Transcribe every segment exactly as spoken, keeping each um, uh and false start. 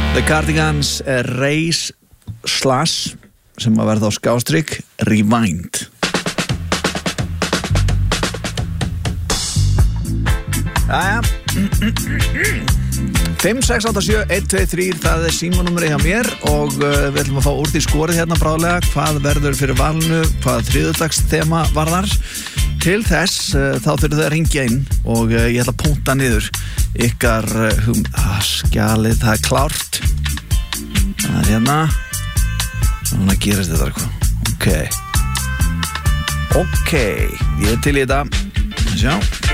The Cardigans Race Slash sem að verða á skástrygg Rewind. Jæja. fimm sex átta sjö eitt tvö þrjú það er símanúmerið hjá mér og uh, við ætlum að fá úr því skorið hérna bráðlega hvað verður fyrir valinu, hvað þriðjudagsþema varðar. Til þess uh, þá þurfum þið að ringja inn og uh, ég ætla að punkta niður ykkar uh, hum, ah, skjalið, það er klárt. Það er hérna. Þannig að gerast þetta eitthvað. Ok. Ok, ég er til í þetta. Sjá.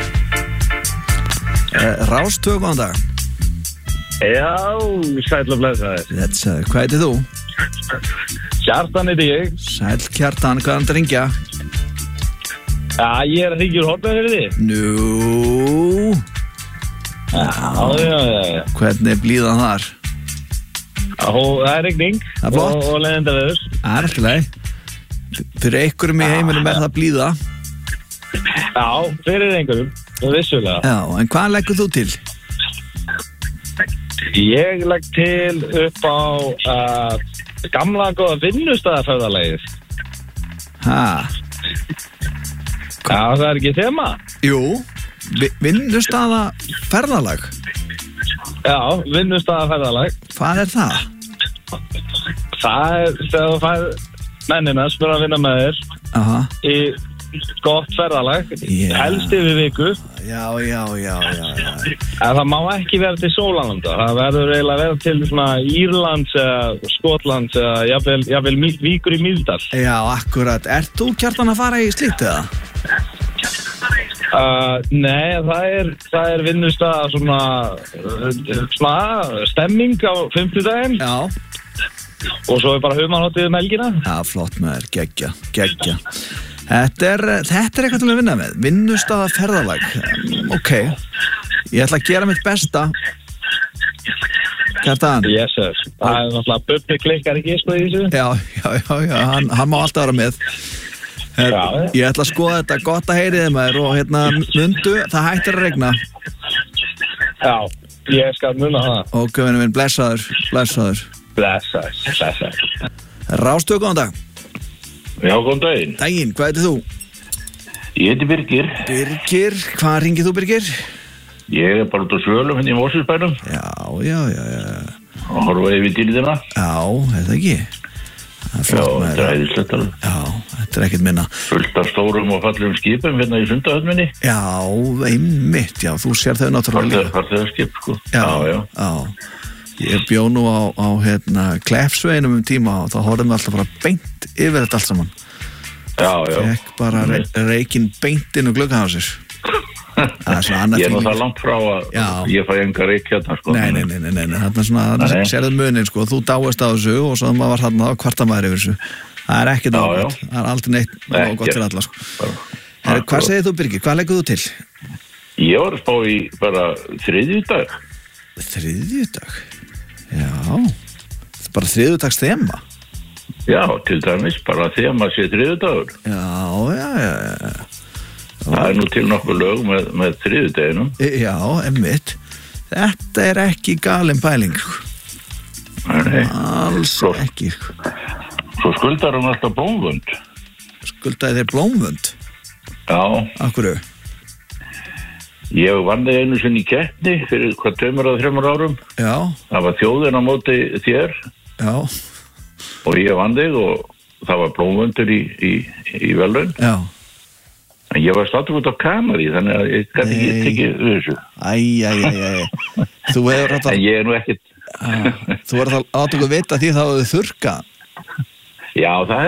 Uh, Rás tvö, góðan dag. Já, sæll og blessaður. Þetta, hvað heitir þú? Kjartan heiti ég. Sæll Kjartan, hvað er þetta að ringja? Já, ég er að ringja úr Hornafirði. Nú. Já, já, já, já. Hvernig er blíðan þar? Já, það er rigning. Það er flott. Og, og leiðinda veður. Það er alltaf leið. Fyrir einhverjum í heiminum er það blíða. Já, fyrir einhverjum. Vissulega. Já, en hvað leggur þú til? Ég legg til upp á uh, gamla góða vinnustæðaferðalagið. Ha? Já, það er ekki þema. Jú, vi- vinnustaða ferðalag. Já, vinnustæðaferðalag. Hvað er það? Það er þegar þú fær mennina sem er að vinna með þér Aha. í gott ferðalag, Já. helst yfir viku. Já, já, já, já, já. En það má ekki vera til Sólalanda. Það verður eiginlega að vera til svona Írlands eða Skotlands eða jafnvel, jafnvel mí- Víkur í Mýrdal. Já, akkurat. Ert þú Kjartan að fara í slíkt eða? Uh, nei, það er, það er vinnustæða svona, uh, svona stemming á fimmtudaginn Já. og svo er bara humarháttið um helgina. Já, flott með þér, geggja, geggja. Þetta er, þetta er eitthvað til að vinna með. Vinnustaða ferðalag. Ok. Ég ætla að gera mitt besta. Kjartan. Yes, sir. Það er náttúrulega Bubbi klikkar ekki sko í þessu. Já, já, já, já. Hann, hann má alltaf vera með. Her, Já. ég ætla að skoða þetta, gott að heyri þið maður og hérna mundu, það hættir að regna. Já, ég skal muna það. Ok, vinur minn, blessaður, blessaður. Blessaður, blessaður. Rástöðu, góðan dag. Já, góðan daginn. Daginn, hvað heitir þú? Ég heiti Birgir. Birgir, hvað ringið þú, Birgir? Ég er bara út á Svölum henni í Mosfellsbænum Já, já, já, já. og horfa yfir dýrðina. Já, þetta ekki. Það er Já, flott með þetta er æðislegt alveg. Já, þetta er ekkert minna. Fullt af stórum og fallegum skipum hérna í Sundahöfninni. Já, einmitt, já, þú sér þau náttúrulega líka. Farþegar skip, sko. Já, já. já. Ég bjó nú á, á hérna, Kleppsveginum um tíma og þá horfðum við alltaf bara beint yfir þetta allt saman. Já, já. Fekk bara re reikinn beint inn og glugga á sér. Það er svona annað Ég er nú feeling. það langt frá að Já. ég fæ enga reik hérna, sko. Nei, nei, nei, nei, nei, nei. Þarna svona, þarna Nei. sérðu munin, sko, þú dáist á þessu og svo maður var þarna á kvartamæður yfir þessu. Það er ekkert Já, ágætt, já. það er aldrei neitt Nei, nógu gott ég- fyrir alla, sko. Bara- Herri, hvað Akkurat. segir þú, Birgir? Hvað leggur þú til? Ég var að spá í bara þriðjudag. Þriðjudag? Já, það er bara þriðjudags þema. Já, til dæmis, bara þema sé þriðjudagur. Já, já, já, já. Það er nú til nokkuð lög með, með þriðjudeginum. Já, emmitt. Þetta er ekki galin pæling, sko. Nei, nei. Alls Svo- ekki, sko. Svo skuldar hann alltaf blómvönd. Skuldaði þér blómvönd? Já, Akkurru? ég vann þig einu sinni í keppni fyrir hvað tveimur að þreimur árum. Já, Það var þjóðin á móti þér já, og ég vann þig og það var blómvöndur í, í, í velun. já. En ég var stattur út á kamari þannig að ég gæti ekki Nei. tekið þessu. Æ, æ, æ, æ. Þú hefur En alltaf, ég er nú ekkit... þú verður að láta okkur vita því þá hefur þurrka. Já, það